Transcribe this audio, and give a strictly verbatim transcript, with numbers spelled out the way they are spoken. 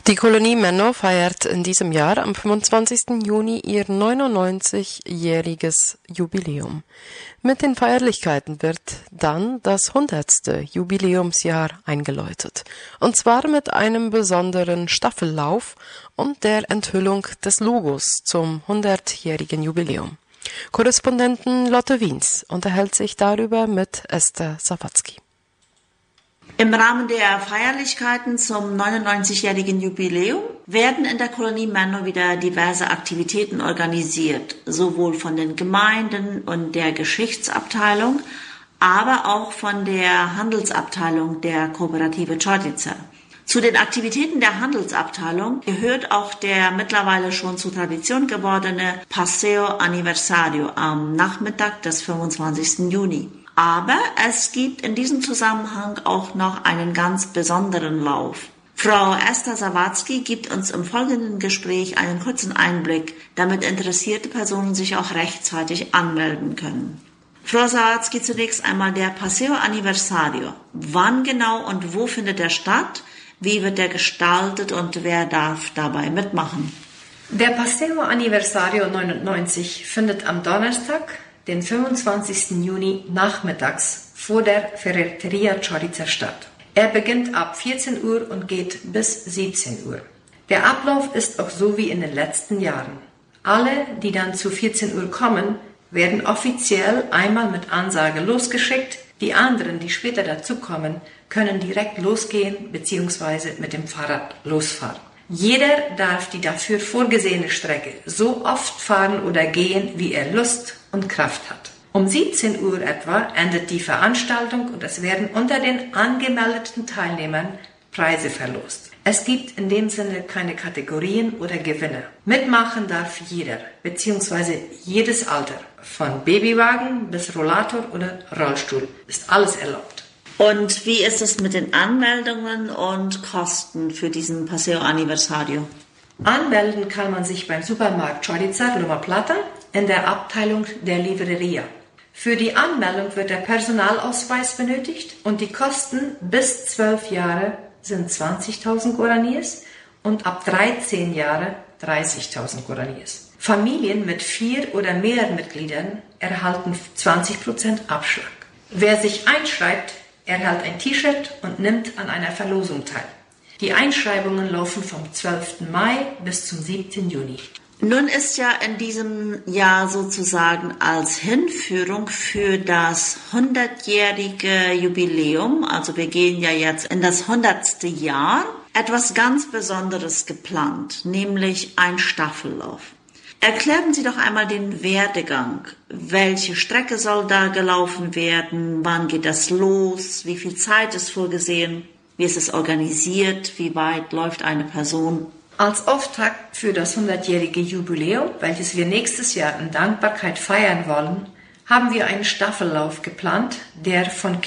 Die Kolonie Menno feiert in diesem Jahr am fünfundzwanzigsten Juni ihr neunundneunzigjähriges Jubiläum. Mit den Feierlichkeiten wird dann das hundertste Jubiläumsjahr eingeläutet, und zwar mit einem besonderen Staffellauf und der Enthüllung des Logos zum hundertjährigen Jubiläum. Korrespondentin Lotte Wiens unterhält sich darüber mit Esther Sawatzki. Im Rahmen der Feierlichkeiten zum neunundneunzigjährigen Jubiläum werden in der Kolonie Menno wieder diverse Aktivitäten organisiert, sowohl von den Gemeinden und der Geschichtsabteilung, aber auch von der Handelsabteilung der Kooperative Čordica. Zu den Aktivitäten der Handelsabteilung gehört auch der mittlerweile schon zur Tradition gewordene Paseo Aniversario am Nachmittag des fünfundzwanzigsten Juni. Aber es gibt in diesem Zusammenhang auch noch einen ganz besonderen Lauf. Frau Esther Sawatzki gibt uns im folgenden Gespräch einen kurzen Einblick, damit interessierte Personen sich auch rechtzeitig anmelden können. Frau Sawatzki, zunächst einmal der Paseo Aniversario. Wann genau und wo findet er statt? Wie wird er gestaltet und wer darf dabei mitmachen? Der Paseo Aniversario neunundneunzig findet am Donnerstag, den fünfundzwanzigsten Juni nachmittags vor der Ferreteria Čordica statt. Er beginnt ab vierzehn Uhr und geht bis siebzehn Uhr. Der Ablauf ist auch so wie in den letzten Jahren. Alle, die dann zu vierzehn Uhr kommen, werden offiziell einmal mit Ansage losgeschickt. Die anderen, die später dazukommen, können direkt losgehen bzw. mit dem Fahrrad losfahren. Jeder darf die dafür vorgesehene Strecke so oft fahren oder gehen, wie er Lust und Kraft hat. Um siebzehn Uhr etwa endet die Veranstaltung und es werden unter den angemeldeten Teilnehmern Preise verlost. Es gibt in dem Sinne keine Kategorien oder Gewinne. Mitmachen darf jeder bzw. jedes Alter. Von Babywagen bis Rollator oder Rollstuhl ist alles erlaubt. Und wie ist es mit den Anmeldungen und Kosten für diesen Paseo Aniversario? Anmelden kann man sich beim Supermarkt Čordica Loma Plata in der Abteilung der Livreria. Für die Anmeldung wird der Personalausweis benötigt und die Kosten bis zwölf Jahre sind zwanzigtausend Guaraníes und ab dreizehn Jahre dreißigtausend Guaraníes. Familien mit vier oder mehr Mitgliedern erhalten zwanzig Prozent Abschlag. Wer sich einschreibt, erhält ein T-Shirt und nimmt an einer Verlosung teil. Die Einschreibungen laufen vom zwölften Mai bis zum siebten Juni. Nun ist ja in diesem Jahr sozusagen als Hinführung für das hundertjährige Jubiläum, also wir gehen ja jetzt in das hundertste Jahr, etwas ganz Besonderes geplant, nämlich ein Staffellauf. Erklären Sie doch einmal den Werdegang. Welche Strecke soll da gelaufen werden? Wann geht das los? Wie viel Zeit ist vorgesehen? Wie ist es organisiert? Wie weit läuft eine Person? Als Auftakt für das hundertjährige Jubiläum, welches wir nächstes Jahr in Dankbarkeit feiern wollen, haben wir einen Staffellauf geplant, der von